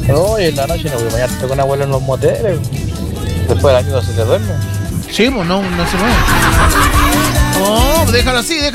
No, y en la noche no voy a bañarte con abuelo en los moteles. Después el amigo se te duerme. Sí, pues no se mueve. Oh, déjalo así, déjalo.